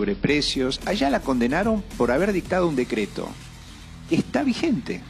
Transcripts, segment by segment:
sobreprecios. Allá la condenaron por haber dictado un decreto. Está vigente.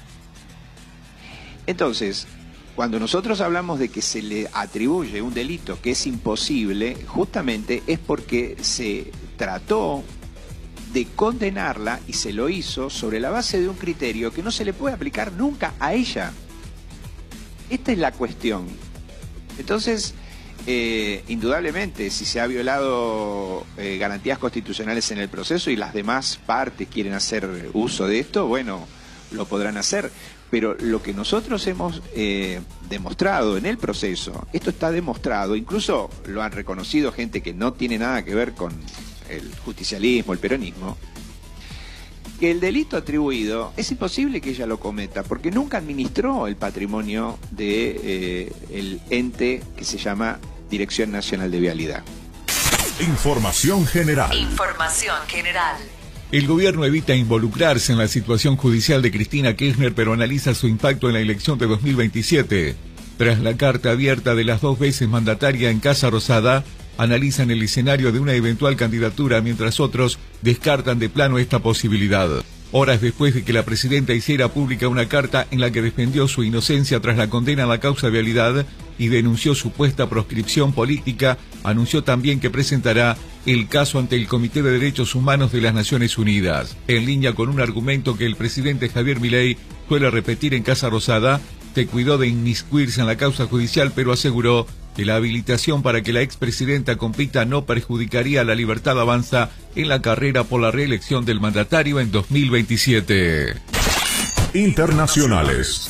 Entonces, cuando nosotros hablamos de que se le atribuye un delito que es imposible, justamente es porque se trató de condenarla y se lo hizo sobre la base de un criterio que no se le puede aplicar nunca a ella. Esta es la cuestión. Entonces, indudablemente, si se ha violado garantías constitucionales en el proceso y las demás partes quieren hacer uso de esto, bueno, lo podrán hacer. Pero lo que nosotros hemos demostrado en el proceso, esto está demostrado, incluso lo han reconocido gente que no tiene nada que ver con el justicialismo, el peronismo, que el delito atribuido es imposible que ella lo cometa, porque nunca administró el patrimonio de el ente que se llama Dirección Nacional de Vialidad. Información general. Información general. El gobierno evita involucrarse en la situación judicial de Cristina Kirchner, pero analiza su impacto en la elección de 2027. Tras la carta abierta de las 2 veces mandataria en Casa Rosada, analizan el escenario de una eventual candidatura, mientras otros descartan de plano esta posibilidad. Horas después de que la presidenta hiciera pública una carta en la que defendió su inocencia tras la condena a la causa vialidad y denunció supuesta proscripción política, anunció también que presentará el caso ante el Comité de Derechos Humanos de las Naciones Unidas. En línea con un argumento que el presidente Javier Milei suele repetir en Casa Rosada, se cuidó de inmiscuirse en la causa judicial, pero aseguró que la habilitación para que la expresidenta compita no perjudicaría la libertad avanza en la carrera por la reelección del mandatario en 2027. Internacionales.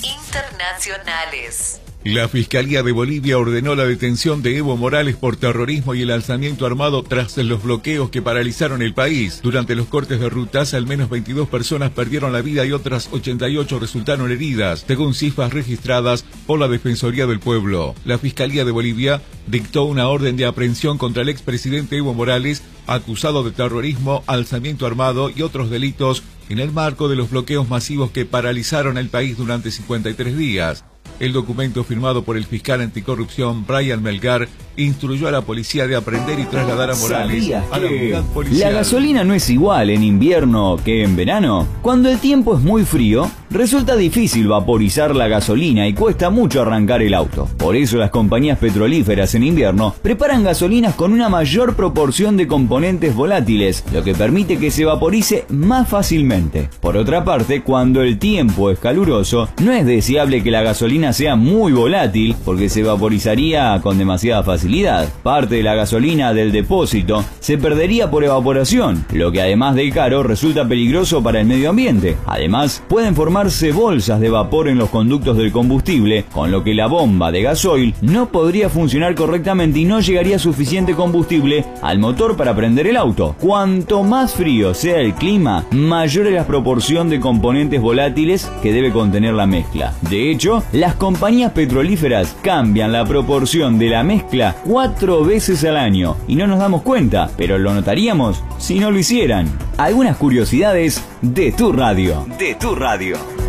La Fiscalía de Bolivia ordenó la detención de Evo Morales por terrorismo y el alzamiento armado tras los bloqueos que paralizaron el país. Durante los cortes de rutas, al menos 22 personas perdieron la vida y otras 88 resultaron heridas, según cifras registradas por la Defensoría del Pueblo. La Fiscalía de Bolivia dictó una orden de aprehensión contra el expresidente Evo Morales, acusado de terrorismo, alzamiento armado y otros delitos en el marco de los bloqueos masivos que paralizaron el país durante 53 días. El documento firmado por el fiscal anticorrupción Brian Melgar instruyó a la policía de aprender y trasladar a Morales a la unidad policial. ¿La gasolina no es igual en invierno que en verano? Cuando el tiempo es muy frío, resulta difícil vaporizar la gasolina y cuesta mucho arrancar el auto. Por eso las compañías petrolíferas en invierno preparan gasolinas con una mayor proporción de componentes volátiles, lo que permite que se vaporice más fácilmente. Por otra parte, cuando el tiempo es caluroso, no es deseable que la gasolina sea muy volátil porque se vaporizaría con demasiada facilidad. Parte de la gasolina del depósito se perdería por evaporación, lo que además de caro resulta peligroso para el medio ambiente. Además, pueden formarse bolsas de vapor en los conductos del combustible, con lo que la bomba de gasoil no podría funcionar correctamente y no llegaría suficiente combustible al motor para prender el auto. Cuanto más frío sea el clima, mayor es la proporción de componentes volátiles que debe contener la mezcla. De hecho, las compañías petrolíferas cambian la proporción de la mezcla 4 veces al año y no nos damos cuenta, pero lo notaríamos si no lo hicieran. Algunas curiosidades de tu radio.